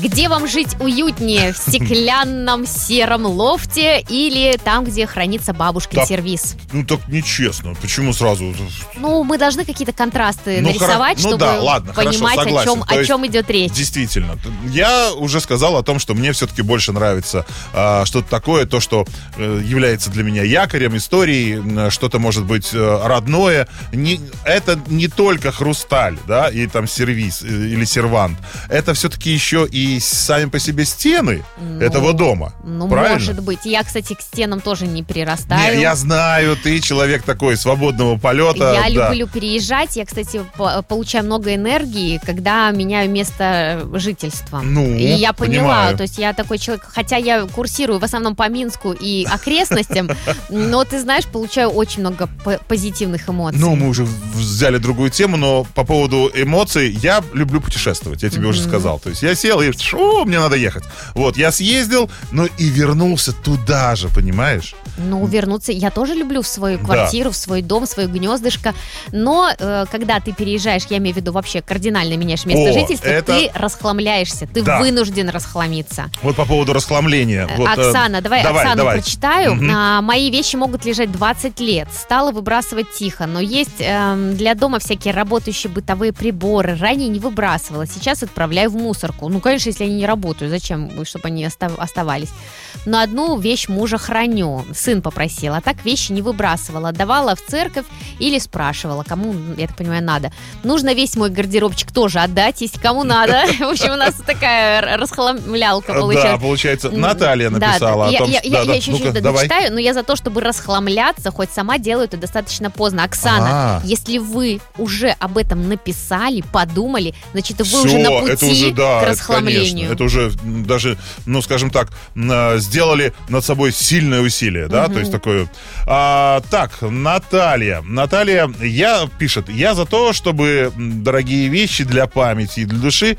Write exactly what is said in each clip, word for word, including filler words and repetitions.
Где вам жить уютнее? В стеклянном сером лофте или там, где хранится бабушкин так, сервиз? Ну так нечестно. Почему сразу? Ну, мы должны какие-то контрасты ну, нарисовать, хоро... чтобы ну, да, ладно, понимать, хорошо, о, чем, о есть, чем идет речь. Действительно. Я уже сказал о том, что мне все-таки больше нравится э, что-то такое, то, что э, является для меня якорем, историей, э, что-то может быть э, родное. Не, это не только хрусталь, да, и там сервиз э, или сервант. Это все-таки еще и сами по себе стены ну, этого дома. Ну, правильно? Может быть. Я, кстати, к стенам тоже не прирастаю. Не, я знаю, ты человек такой свободного полета. Я да. люблю переезжать. Я, кстати, получаю много энергии, когда меняю место жительства. Ну, и я поняла, понимаю. то есть я такой человек, хотя я курсирую в основном по Минску и окрестностям, но ты знаешь, получаю очень много позитивных эмоций. Ну, мы уже взяли другую тему, но по поводу эмоций, я люблю путешествовать, я тебе mm-hmm. уже сказал. То есть я сел и, шу, мне надо ехать. Вот, я съездил, но и вернулся туда же, понимаешь? Ну, вернуться, я тоже люблю в свою квартиру, да. в свой дом, в свое гнездышко, но э, когда ты переезжаешь, я имею в виду вообще кардинально меняешь место О, жительства, это... ты расхламляешься, ты да. вынужден расхламиться. Вот по поводу расхламления. Вот, Оксана, э, давай, давай Оксану давай. прочитаю. Угу. А, мои вещи могут лежать двадцать лет. Стала выбрасывать тихо, но есть э, для дома всякие работающие бытовые приборы. Ранее не выбрасывала, сейчас отправляю в мусорку. Ну, конечно, если они не работают, зачем, чтобы они оставались? Но одну вещь мужа храню. Сын попросил, а так вещи не выбрасывала. Давала в церковь или спрашивала, кому, я так понимаю, надо. Нужно весь мой гардеробчик тоже отдать, если кому надо. В общем, у нас такая расхламлялка получилась. Да, получается, Наталья написала да, о том, я, что... Я, да, я еще ну-ка, чуть-чуть дочитаю, но я за то, чтобы расхламляться, хоть сама делаю это достаточно поздно. Оксана, А-а-а. если вы уже об этом написали, подумали, значит, вы Все, уже на пути это уже, да, к расхламлению. Это, это уже даже, ну, скажем так, сделали над собой сильное усилие, да, угу. то есть такое... А, так, Наталья. Наталья, я, пишет, я за то, чтобы дорогие вещи для памяти и для души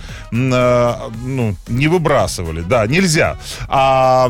а, ну, не выбрасывали. Да, нельзя. А...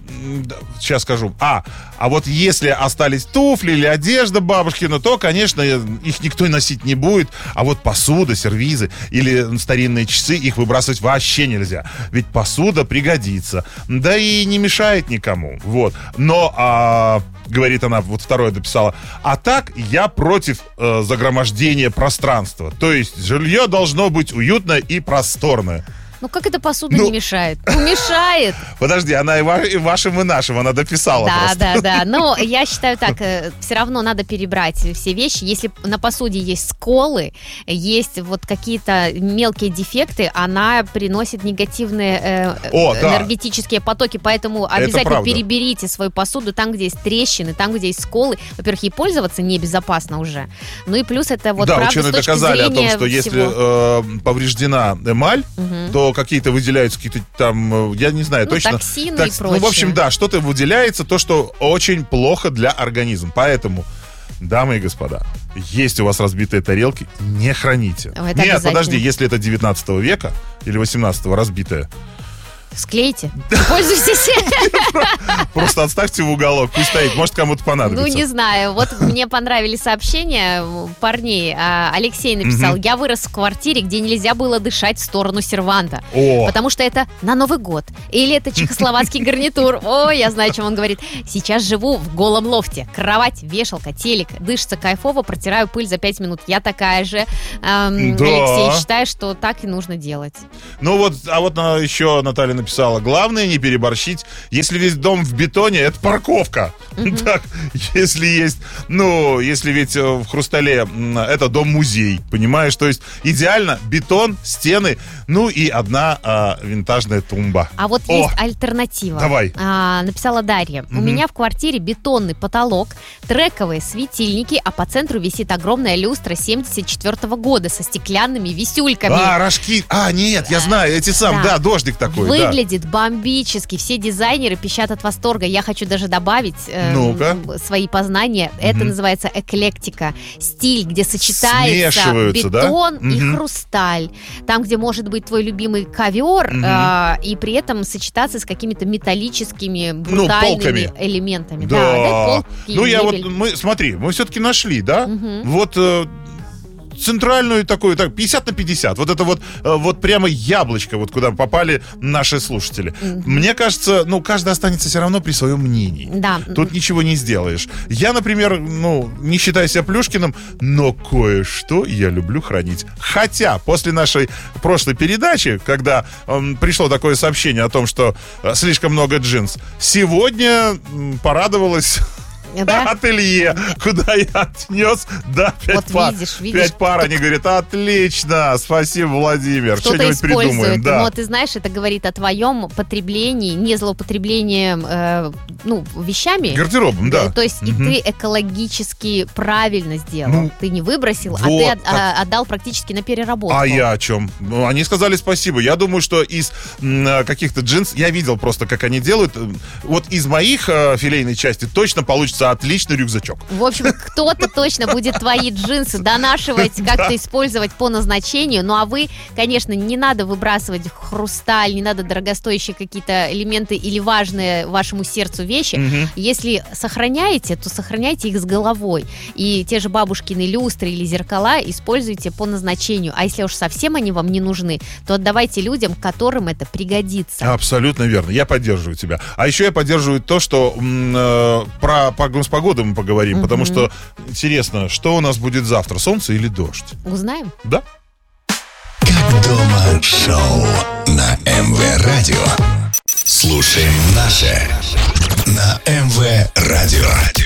Сейчас скажу. А, а вот если остались туфли или одежда бабушкина, то, конечно, их никто носить не будет. А вот посуда, сервизы или старинные часы, их выбрасывать вообще нельзя. Ведь посуда пригодится. Да и не мешает никому. Вот. Но, а, говорит она, вот второе дописала, а так я против э, загромождения пространства. То есть жилье должно быть уютное и просторное. Ну, как это посуда ну, не мешает? Ну, мешает. Подожди, она и, ва- и вашим, и нашим, она дописала да, просто. Да, да, да. Но я считаю так, все равно надо перебрать все вещи. Если на посуде есть сколы, есть вот какие-то мелкие дефекты, она приносит негативные э, О, энергетические да. потоки, поэтому обязательно переберите свою посуду там, где есть трещины, там, где есть сколы. Во-первых, ей пользоваться небезопасно уже. Ну и плюс это вот да, правда ученые с точки доказали зрения о том, что всего. если э, повреждена эмаль, угу. то какие-то выделяются какие-то там, я не знаю ну, точно. Токсины так, и прочее. Ну, в общем, да, что-то выделяется, то, что очень плохо для организма. Поэтому, дамы и господа, есть у вас разбитые тарелки, не храните. Это Нет, подожди, если это девятнадцатого века или восемнадцатого разбитая, склейте, пользуйтесь. Просто отставьте в уголок, пусть стоит, может кому-то понадобится. Ну, не знаю, вот мне понравились сообщения парней. Алексей написал, я вырос в квартире, где нельзя было дышать в сторону серванта. О. Потому что это на Новый год. Или это чехословацкий гарнитур. О, я знаю, о чем он говорит. Сейчас живу в голом лофте. Кровать, вешалка, телек. Дышится кайфово, протираю пыль за пять минут. Я такая же. Эм, да. Алексей, считаю, что так и нужно делать. Ну вот, а вот еще Наталья написала, главное не переборщить. Если весь дом в бетоне, это парковка. Mm-hmm. Так, если есть, ну, если ведь в Хрустале это дом-музей, понимаешь? То есть идеально бетон, стены, ну и одна а, винтажная тумба. А вот О, есть альтернатива. Давай. А, написала Дарья. Mm-hmm. У меня в квартире бетонный потолок, трековые светильники, а по центру висит огромная люстра семьдесят четвёртого года со стеклянными висюльками. А, рожки. А, нет, я знаю, эти сам, да, да дождик такой. Выглядит да. бомбически. Все дизайнеры пищат от восторга. Я хочу даже добавить э, свои познания. Mm-hmm. Это называется эклектика. Стиль, где сочетается бетон да? и mm-hmm. хрусталь. Там, где может быть твой любимый ковер, mm-hmm. э, и при этом сочетаться с какими-то металлическими, брутальными ну, элементами. Да. Да, да, полки, ну, я мебель. вот, мы, смотри, мы все-таки нашли, да? Mm-hmm. Вот... Э, центральную такую, так, пятьдесят на пятьдесят. Вот это вот, вот прямо яблочко, вот куда попали наши слушатели. Mm-hmm. Мне кажется, ну, каждый останется все равно при своем мнении. Да. Тут ничего не сделаешь. Я, например, ну, не считаю себя Плюшкиным, но кое-что я люблю хранить. Хотя после нашей прошлой передачи, когда эм, пришло такое сообщение о том, что э, слишком много джинс, сегодня м, порадовалась... Да? Ателье, куда я отнес, да, пять вот пар. Видишь, видишь, пять пар, они говорят, отлично, спасибо, Владимир, что-то что-нибудь использует. придумаем. Да. Но ты знаешь, это говорит о твоем потреблении, не злоупотреблении, э, ну, вещами. Гардеробом, да. То есть, угу. и ты экологически правильно сделал. Ну, ты не выбросил, вот, а ты от, а, отдал практически на переработку. А я о чем? Ну, они сказали спасибо. Я думаю, что из м, каких-то джинс, я видел просто, как они делают, вот из моих э, филейной части точно получится отличный рюкзачок. В общем, кто-то точно будет твои джинсы донашивать, как-то использовать по назначению. Ну, а вы, конечно, не надо выбрасывать хрусталь, не надо дорогостоящие какие-то элементы или важные вашему сердцу вещи. Угу. Если сохраняете, то сохраняйте их с головой. И те же бабушкины люстры или зеркала используйте по назначению. А если уж совсем они вам не нужны, то отдавайте людям, которым это пригодится. Абсолютно верно. Я поддерживаю тебя. А еще я поддерживаю то, что м- э, про с погодой мы поговорим, угу. потому что интересно, что у нас будет завтра, солнце или дождь? Узнаем. Да. Как дома шоу на эм вэ Радио. Слушаем наше на эм вэ Радио.